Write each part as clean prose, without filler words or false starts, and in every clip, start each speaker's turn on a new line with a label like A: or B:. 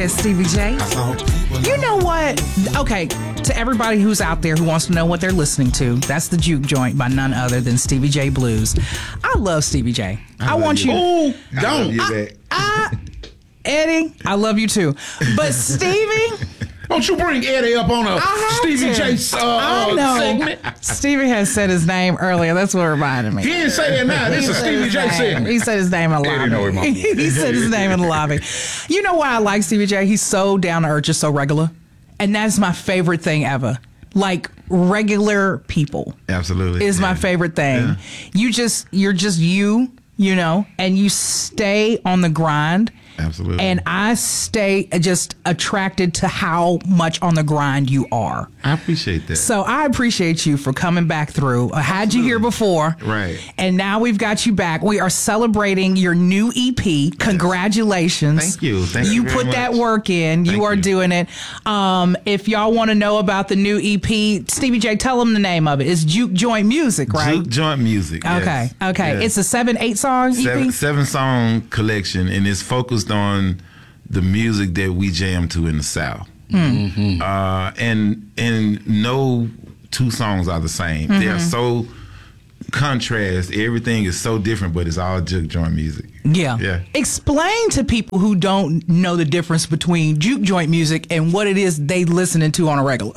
A: is Stevie J. You know what? Okay, to everybody who's out there who wants to know what they're listening to, that's the Juke Joint by none other than Stevie J Blues. I love Stevie J. I want you.
B: Oh, don't.
A: Eddie, I love you too. But Stevie,
B: don't you bring Eddie up on a Stevie J segment?
A: Stevie has said his name earlier. That's what reminded me.
B: He didn't say it now. This is Stevie J segment.
A: He said his name in the lobby. He said his name in the lobby. You know why I like Stevie J? He's so down to earth, just so regular. And that's my favorite thing ever. Like, regular people.
C: Absolutely.
A: Is my favorite thing. Yeah. You're just you know, and you stay on the grind.
C: Absolutely.
A: And I stay just attracted to how much on the grind you are.
C: I appreciate that.
A: So I appreciate you for coming back through. I had you here before.
C: Right.
A: And now we've got you back. We are celebrating your new EP. Congratulations.
C: Thank you. Thank you.
A: You put that work in. You are doing it. If y'all want to know about the new EP, Stevie J, tell them the name of it. It's Juke Joint Music, right?
C: Juke Joint Music.
A: Okay.
C: Yes.
A: Okay.
C: Yes.
A: It's a 7-8 song EP?
C: Seven song collection, and it's focused on the music that we jam to in the South. Mm-hmm. And no two songs are the same. Mm-hmm. They are so contrast. Everything is so different, but it's all juke joint music.
A: Yeah. Explain to people who don't know the difference between juke joint music and what it is they listening to on a regular.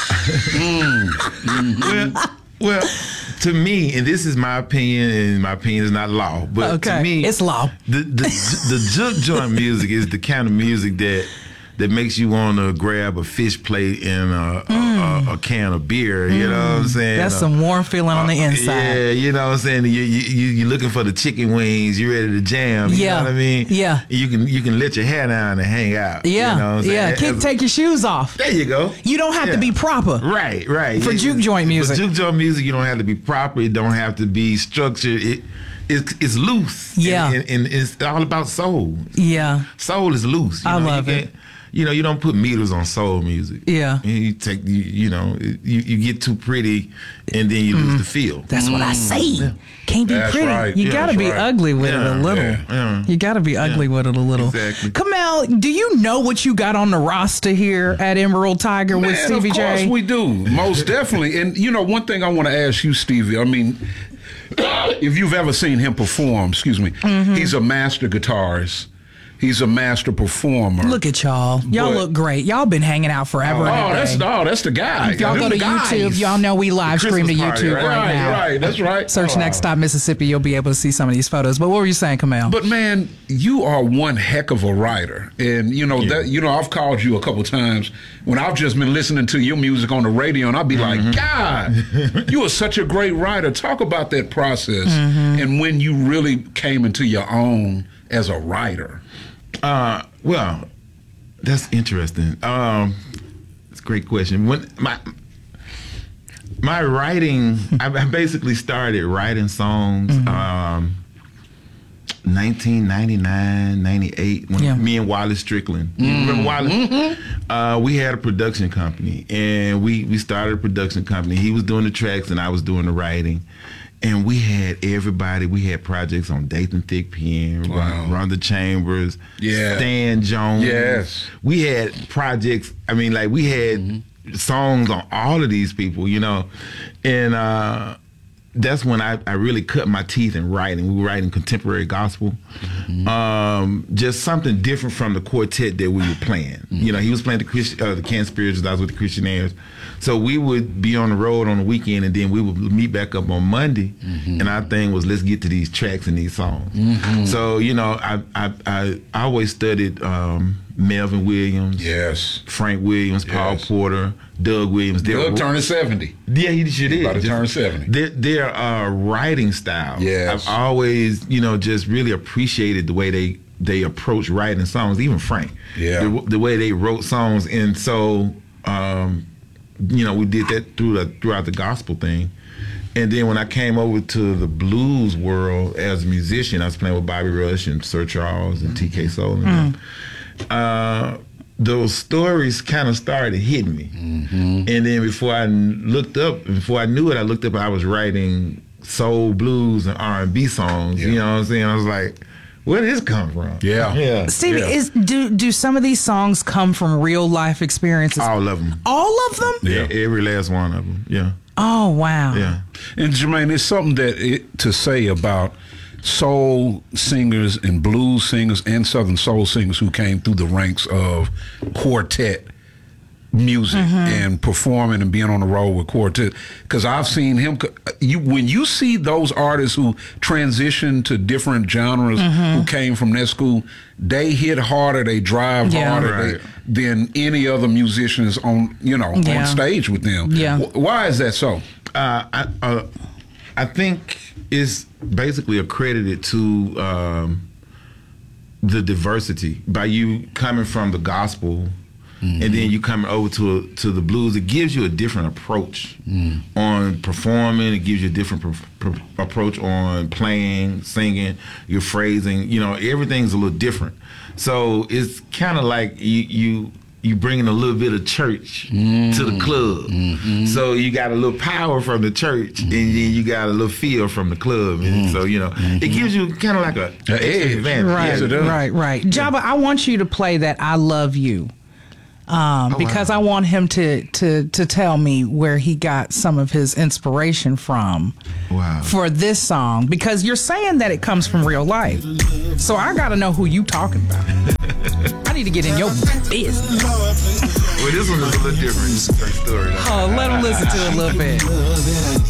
C: Well, to me, and this is my opinion, and my opinion is not law, but to me,
A: it's law.
C: The juke joint music is the kind of music that makes you want to grab a fish plate and a can of beer. You know what I'm saying?
A: That's some warm feeling on the inside.
C: Yeah, you know what I'm saying? You're looking for the chicken wings. You're ready to jam. You know what I mean?
A: Yeah.
C: You can let your hair down and hang out.
A: Yeah.
C: You know what I'm saying?
A: Yeah. Take your shoes off.
C: There you go.
A: You don't have to be proper.
C: Right.
A: For juke joint music.
C: For juke joint music, you don't have to be proper. It don't have to be structured. It's loose.
A: Yeah.
C: And it's all about soul.
A: Yeah.
C: Soul is loose.
A: I love it.
C: You know, you don't put meters on soul music.
A: Yeah.
C: You take, you get too pretty, and then you lose the feel.
A: That's what I say. Yeah. Can't be pretty.
B: Right.
A: You got to be ugly with it a little. Yeah. You got to be ugly with it a little.
C: Exactly.
A: Kamel, do you know what you got on the roster here at Emerald Tiger with Stevie J?
B: Of course we do. Most definitely. And, one thing I want to ask you, Stevie, I mean, if you've ever seen him perform, he's a master guitarist. He's a master performer.
A: Look at y'all. Y'all look great. Y'all been hanging out forever.
B: That's the guy.
A: If y'all go to YouTube, y'all know we live stream to YouTube right now.
B: Right, that's right.
A: Search Next Stop Mississippi. You'll be able to see some of these photos. But what were you saying, Kamel?
B: But man, you are one heck of a writer, and I've called you a couple times when I've just been listening to your music on the radio, and I'll be like, God, you are such a great writer. Talk about that process and when you really came into your own as a writer.
C: Well, that's interesting. It's a great question. When my writing, I basically started writing songs 1999, 98, when me and Wallace Strickland. Remember Wallace? We had a production company, and we started a production company. He was doing the tracks, and I was doing the writing. And we had everybody. We had projects on Dathan Thick Pen, Rhonda Chambers, Stan Jones.
B: Yes.
C: We had projects. I mean, like, we had songs on all of these people, and that's when I really cut my teeth in writing. We were writing contemporary gospel, just something different from the quartet that we were playing. He was playing the Can Spirituals. I was with the Christianaires. So we would be on the road on the weekend, and then we would meet back up on Monday. And our thing was, let's get to these tracks and these songs. So I always studied Melvin Williams, Frank Williams, Paul Porter, Doug Williams.
B: Doug turning 70.
C: Yeah, he sure did.
B: About to turn 70.
C: Their writing style.
B: Yes.
C: I've always, just really appreciated the way they approach writing songs. Even Frank.
B: Yeah.
C: The way they wrote songs, and so we did that throughout the gospel thing. And then when I came over to the blues world as a musician, I was playing with Bobby Rush and Sir Charles and T.K. Soul. Those stories kind of started hitting me. And then before I knew it, I looked up and I was writing soul, blues, and R&B songs. You know what I'm saying? I was like, Where did this come from?
B: Yeah.
A: Stevie, do some of these songs come from real life experiences?
C: All of them.
A: All of them?
C: Yeah, every last one of them. Yeah.
A: Oh, wow.
C: Yeah.
B: And Jermaine, there's something to say about soul singers and blues singers and Southern soul singers who came through the ranks of quartet music and performing and being on the road with quartet. Because I've seen him. When you see those artists who transition to different genres, who came from that school, they hit harder, they drive harder than any other musicians on on stage with them.
A: Yeah.
B: Why is that so?
C: I think it's basically accredited to the diversity by you coming from the gospel. And then you coming over to the blues. It gives you a different approach on performing. It gives you a different approach on playing, singing, your phrasing. Everything's a little different. So it's kind of like you bringing a little bit of church to the club. So you got a little power from the church, and then you got a little feel from the club. And so it gives you kind of like an edge advantage.
A: Right. Jabba, I want you to play that "I Love You." Because I want him to tell me where he got some of his inspiration from for this song. Because you're saying that it comes from real life. So I got to know who you talking about. I need to get in your business.
C: Well, this one is a little different story.
A: Oh, let him listen to it a little bit.